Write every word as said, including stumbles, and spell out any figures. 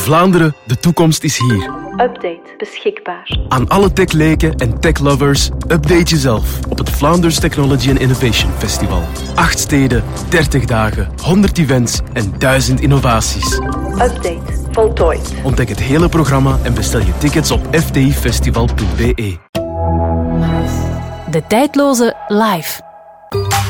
Vlaanderen, de toekomst is hier. Update beschikbaar. Aan alle techleken en techlovers, update jezelf op het Vlaanders Technology and Innovation Festival. Acht steden, dertig dagen, honderd events en duizend innovaties. Update voltooid. Ontdek het hele programma en bestel je tickets op f t i festival punt b e. De tijdloze live.